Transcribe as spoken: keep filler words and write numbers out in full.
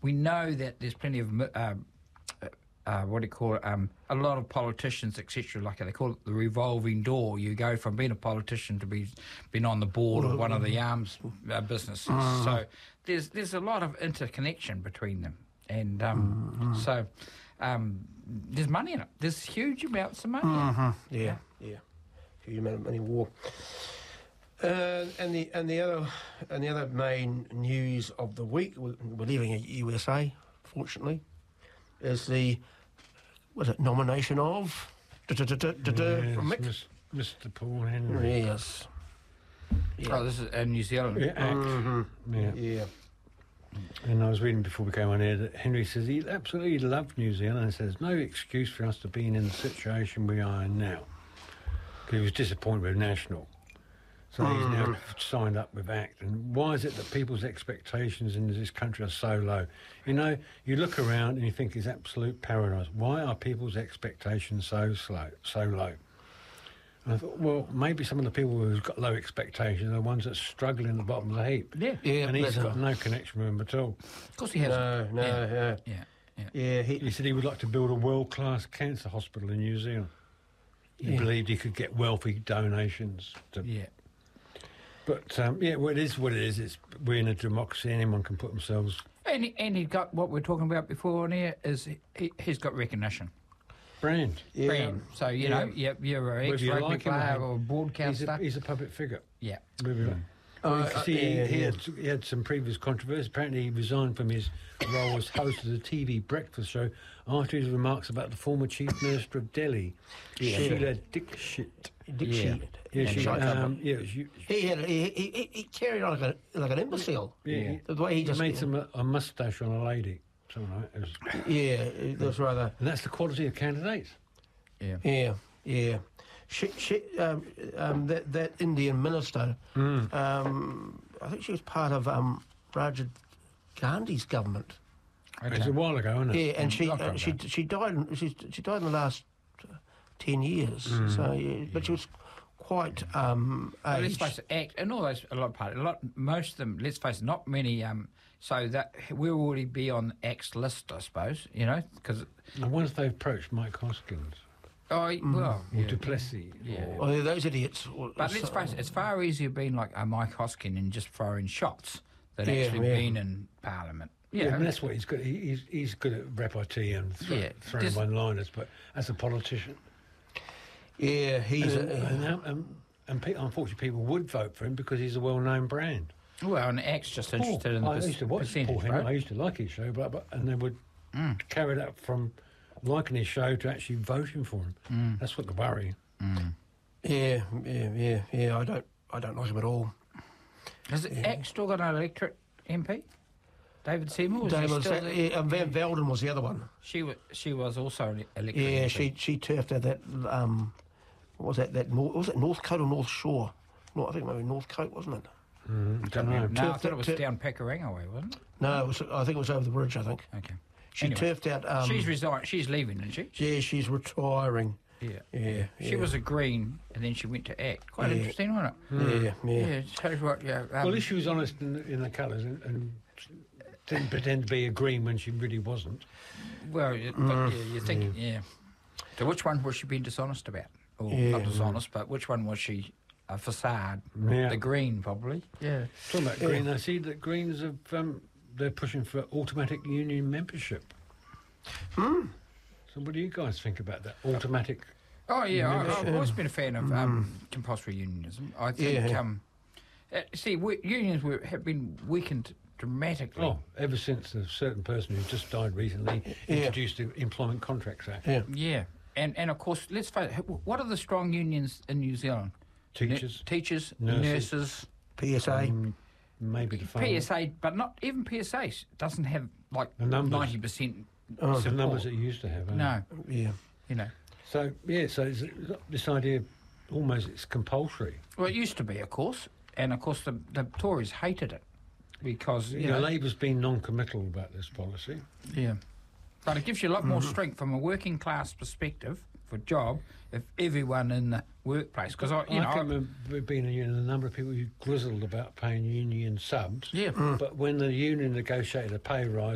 we know that there's plenty of uh, uh, what do you call it? Um, a lot of politicians, et cetera. Like they call it the revolving door. You go from being a politician to be being on the board of one of the arms uh, businesses. Mm. So there's there's a lot of interconnection between them, and um, mm-hmm. so um, there's money in it. There's huge amounts of money. Mm-hmm. In it. Yeah, yeah, yeah, huge amount of money. War. Uh, and the and the other and the other main news of the week, we're leaving U S A, fortunately, is the what's it nomination of da, da, da, da, da, yes, from Mick? Mister Paul Henry. Yes. Yeah. Oh, this is in New Zealand. Yeah. Mm-hmm. yeah. Yeah. And I was reading before we came on here that Henry says he absolutely loved New Zealand and says no excuse for us to be in the situation we are in now. Because he was disappointed with National. So mm. he's now signed up with ACT. And why is it that people's expectations in this country are so low? You know, you look around and you think it's absolute paradise. Why are people's expectations so slow, so low? And I thought, well, maybe some of the people who've got low expectations are the ones that struggle in the bottom of the heap. Yeah, yeah. And he's got no connection with them at all. Of course he has. No, no, yeah. yeah. Yeah, yeah. yeah he, he said he would like to build a world-class cancer hospital in New Zealand. He yeah. believed he could get wealthy donations. To, yeah. But, um, yeah, well, it is what it is. It's, we're in a democracy. Anyone can put themselves... And, he, and he got what we're talking about before on here is he, he's got recognition. Brand. Yeah. Brand. So, you yeah. know, you're, you're an ex-rugby like player or a broadcaster. He's a, he's a public figure. Yeah. yeah. Uh, uh, see, yeah, he, he, yeah. had, he had some previous controversy. Apparently he resigned from his role as host of the T V breakfast show after his remarks about the former Chief Minister of Delhi, yeah. Sheila Dixit. Dixit. Yeah, yeah, she, um, yeah she, he, had, he, he, he carried on like, a, like an imbecile. Yeah, yeah. The way he, he just made some a, a moustache on a lady. Something like that. It was, yeah, it was rather... And that's the quality of candidates. Yeah. Yeah, yeah. She, she, um, um, that, that Indian minister, mm. um, I think she was part of um, Rajiv Gandhi's government. Okay. It was a while ago, wasn't it? Yeah, and she uh, she she died. She she died in the last ten years. Mm. So, yeah, but she was quite um. Well, let's face it, ACT and all those a lot of parties, a lot most of them. Let's face it, not many. Um, so that we'll already be on ACT's list, I suppose. You know, because. And once they approached Mike Hoskins. Oh, mm. well, or yeah. Du Plessis. Yeah. Or, oh, those idiots. But let's face it, it's far easier being like a Mike Hoskin and just throwing shots than yeah, actually yeah. being in Parliament. Yeah, yeah and that's what he's good. He, he's he's good at repartee and th- yeah. throwing one-liners, but as a politician, yeah, he's and, a, and, and, and, and pe- unfortunately people would vote for him because he's a well-known brand. Well, and ACT's just interested oh, in the I per- used to watch percentage, Paul Henry. right? I used to like his show, but, but and they would mm. carry it up from liking his show to actually voting for him. Mm. That's what the worry. Mm. Yeah, yeah, yeah, yeah. I don't, I don't like him at all. Has yeah. ACT still got an electorate M P? David Seymour? Was David, still that, yeah, and Van Velden was the other one. She was, she was also an electorate. Yeah, M P. she she turfed out that um, what was that? That North, was it Northcote or North Shore? No, I think maybe Northcote, wasn't it? Mm, don't know. No, I thought it was down Pekarango way, wasn't it? No, it was, I think it was over the bridge. I think. Okay. She anyway, turfed out. Um, she's resigned. She's leaving, isn't she? Yeah, she's retiring. Yeah. Yeah. She yeah. was a Green, and then she went to ACT. Quite yeah. interesting, wasn't it? Mm. Yeah, yeah. Yeah. So what? Yeah. Um, well, at least she was honest in, in the colours and, and didn't pretend to be a Green when she really wasn't. Well, mm. but yeah, you think, yeah. yeah. So which one was she being dishonest about? Or yeah. not dishonest, but which one was she a facade? Yeah. The Green, probably. Yeah. Talking about Green, yeah. I see that Greens have um, they're pushing for automatic union membership. Hmm. So what do you guys think about that? Automatic Oh, yeah, I, membership? I've always been a fan of um, mm. compulsory unionism. I think, yeah. um, uh, see, we, unions were, have been weakened dramatically. Oh, ever since a certain person who just died recently yeah. introduced the Employment Contracts Act. Yeah. Yeah. And, and of course, let's face it, what are the strong unions in New Zealand? Teachers. Ne- teachers, nurses, nurses. P S A. Um, maybe the farmers. P S A, but not even P S A doesn't have, like, The numbers. ninety percent Oh, the support. numbers that you used to have. No. Yeah. You know. So, yeah, so it's, this idea, almost it's compulsory. Well, it used to be, of course. And, of course, the, the Tories hated it because, you You know... know, Labour's been non-committal about this policy. Yeah. But it gives you a lot more strength from a working class perspective for job if everyone in the workplace... Because, I, you I know... can remember being a union, a number of people who grizzled about paying union subs. Yeah. But when the union negotiated a pay rise,